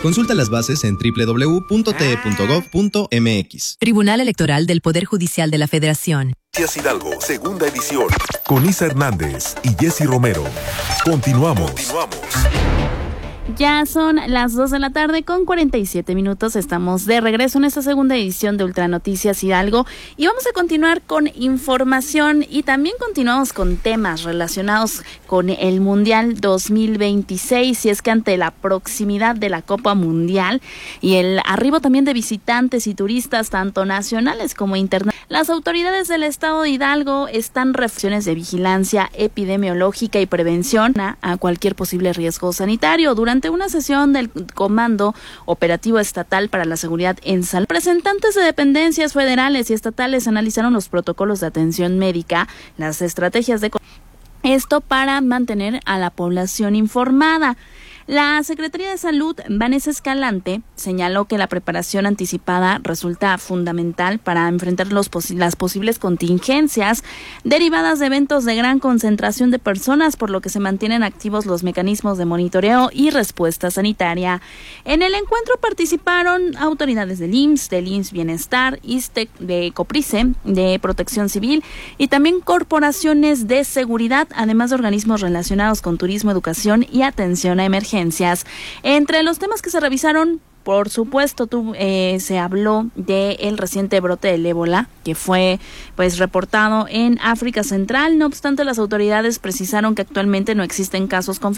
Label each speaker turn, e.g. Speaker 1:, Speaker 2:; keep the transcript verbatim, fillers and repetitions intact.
Speaker 1: Consulta las bases en doble u doble u doble u punto t e punto gov punto m x.
Speaker 2: Tribunal Electoral del Poder Judicial de la Federación.
Speaker 3: Noticias Hidalgo, segunda edición. Con Isa Hernández y Jessy Romero. Continuamos. Continuamos.
Speaker 4: Ya son las dos de la tarde con cuarenta y siete minutos. Estamos de regreso en esta segunda edición de Ultra Noticias Hidalgo y vamos a continuar con información y también continuamos con temas relacionados con el Mundial dos mil veintiséis. Y es que ante la proximidad de la Copa Mundial y el arribo también de visitantes y turistas tanto nacionales como internacionales, las autoridades del estado de Hidalgo están reflexiones de vigilancia epidemiológica y prevención a, a cualquier posible riesgo sanitario. Durante una sesión del Comando Operativo Estatal para la Seguridad en Salud, representantes de dependencias federales y estatales analizaron los protocolos de atención médica, las estrategias de esto para mantener a la población informada. La Secretaría de Salud, Vanessa Escalante, señaló que la preparación anticipada resulta fundamental para enfrentar los posi- las posibles contingencias derivadas de eventos de gran concentración de personas, por lo que se mantienen activos los mecanismos de monitoreo y respuesta sanitaria. En el encuentro participaron autoridades del I M S S, del I M S S Bienestar, ISTEC, de COPRICE, de Protección Civil y también corporaciones de seguridad, además de organismos relacionados con turismo, educación y atención a emergencias. Entre los temas que se revisaron, por supuesto, tu, eh, se habló del reciente brote del ébola que fue pues reportado en África Central. No obstante, las autoridades precisaron que actualmente no existen casos confirmados